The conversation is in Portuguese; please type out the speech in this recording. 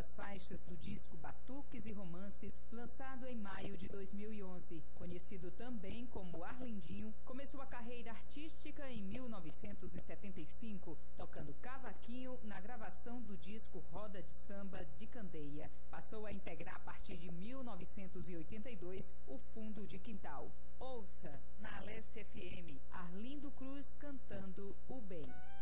das faixas do disco Batuques e Romances, lançado em maio de 2011. Conhecido também como Arlindinho, começou a carreira artística em 1975, tocando cavaquinho na gravação do disco Roda de Samba de Candeia. Passou a integrar a partir de 1982 o Fundo de Quintal. Ouça na Alesse FM, Arlindo Cruz cantando O Bem.